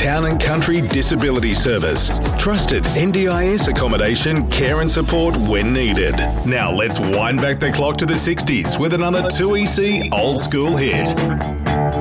Town and Country Disability Service. Trusted NDIS accommodation, care and support when needed. Now let's wind back the clock to the 60s with another 2EC old school hit.